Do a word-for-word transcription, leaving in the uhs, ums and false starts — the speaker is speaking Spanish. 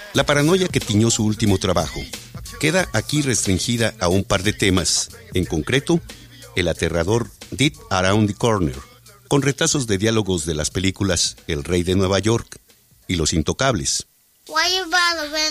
La paranoia que tiñó su último trabajo queda aquí restringida a un par de temas, en concreto, el aterrador Dead Around the Corner, con retazos de diálogos de las películas El Rey de Nueva York y Los Intocables.